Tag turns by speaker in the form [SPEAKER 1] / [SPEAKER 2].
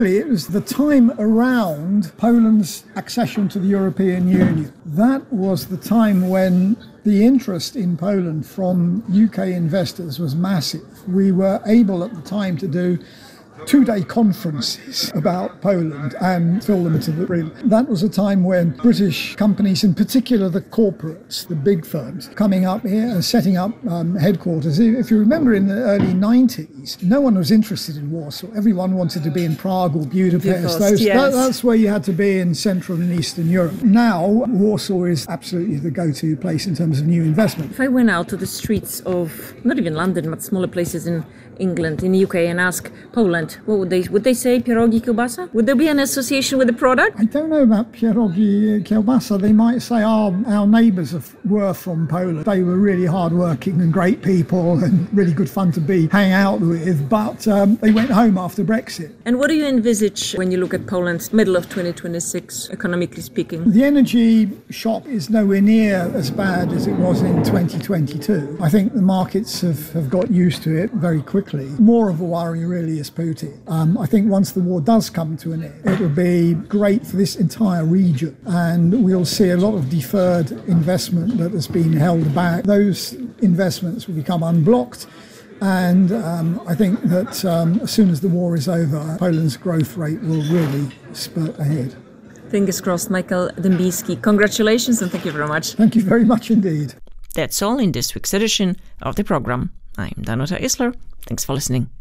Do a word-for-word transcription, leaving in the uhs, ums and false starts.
[SPEAKER 1] It was the time around Poland's accession to the European Union. That was the time when the interest in Poland from U K investors was massive. We were able at the time to do two-day conferences about Poland and fill them to the brim. That was a time when British companies, in particular the corporates, the big firms, coming up here and setting up um, headquarters. If you remember in the early nineties, no one was interested in Warsaw. Everyone wanted to be in Prague or Budapest. Those,
[SPEAKER 2] yes.
[SPEAKER 1] that, that's where you had to be in Central and Eastern Europe. Now, Warsaw is absolutely the go-to place in terms of new investment.
[SPEAKER 2] If I went out to the streets of, not even London, but smaller places in England, in the U K, and ask Poland, what would they would they say? Pierogi kielbasa? Would there be an association with the product?
[SPEAKER 1] I don't know about pierogi kielbasa. They might say our our neighbours were from Poland. They were really hardworking and great people and really good fun to be hang out with. But um, they went home after Brexit.
[SPEAKER 2] And what do you envisage when you look at Poland's middle of twenty twenty-six, economically speaking?
[SPEAKER 1] The energy shock is nowhere near as bad as it was in twenty twenty-two. I think the markets have, have got used to it very quickly. More of a worry really is Putin. Um, I think once the war does come to an end, it will be great for this entire region, and we'll see a lot of deferred investment that has been held back. Those investments will become unblocked, and um, I think that um, as soon as the war is over, Poland's growth rate will really spurt ahead.
[SPEAKER 2] Fingers crossed. Michael Dębicki, congratulations and thank you very much.
[SPEAKER 1] Thank you very much indeed.
[SPEAKER 2] That's all in this week's edition of the program. I'm Danuta Isler. Thanks for listening.